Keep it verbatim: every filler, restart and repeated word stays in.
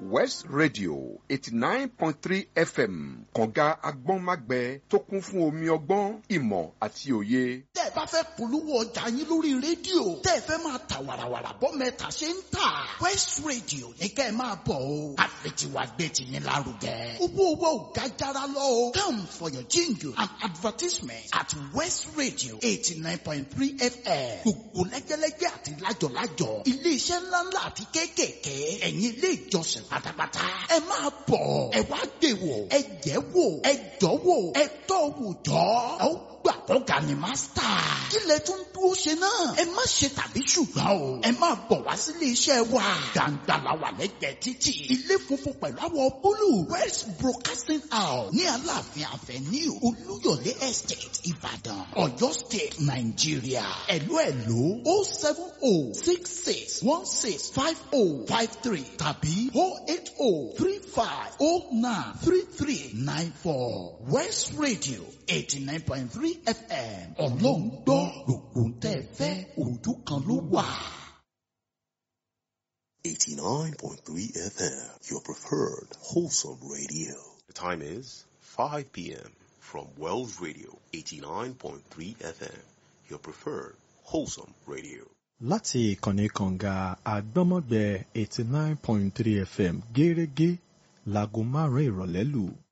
West Radio eighty nine point three F M kànga agbọ́nmágbẹ tó kún fún omi ọgbọ́n ìmọ̀ àti òye. tẹ́ ẹ bá fẹ́ polówó ọjà yín lórí rédíò tẹ́ ẹ fẹ́ máa ta wàràwàrà bọ́ mẹ́ta ṣe ń tà West Radio ní kẹ́ ẹ máa bọ̀ o àfẹ̀tiwa gbé tiyín lárugẹ. owó owó ò ga jára lọ o come for your jingle and advertisement at West Radio eighty nine point three F M gbogbo lẹ́gẹ́lẹ́gẹ́ àti lájọ̀lájọ̀ iléeṣẹ́ ńláńlá àti kéékèèké ẹ̀yin ilé ìjọsìn pátápátá ẹ máa bọ̀ ẹ wá gbé wò ẹ jẹ́ wò ẹ jọ́ wò ẹ tọ́ wò jọ́ ẹ ó gbà kọ́ga ni mástà. kí lẹ tún dúró ṣe náà. ẹ má ṣe tàbí ṣùgbọ́n o. ẹ máa bọ̀ wá sílé iṣẹ́ wa. gbàǹgbà la wà lẹ́gbẹ̀ẹ́ títì. ilé funfun pẹ̀lú àwọ̀ búlù. West Broadcasting House ní Aláàfin Avenue Olúyọ̀lé Estate Ìbàdàn Ọ̀yọ́ State Nàìjíríà. ẹ̀lú ẹ̀lú o seven o six six one six five o five three tàbí o eight o three five o nine three three nine four West Radio eighty nine point three F M ọlọ́run gbọ́ gbogbo tẹ́ ẹ fẹ́ ojú kan ló wà. eighty-nine point three F M, your preferred wholesome radio. The time is five p.m. from Wells Radio eighty-nine point three F M, your preferred wholesome radio. Láti ìkànnì kànga àgbọ́mọ̀gbẹ́ eighty nine point three F M gẹ́rẹ́gẹ́ láago márùn-ún ìrọ̀lẹ́ lù.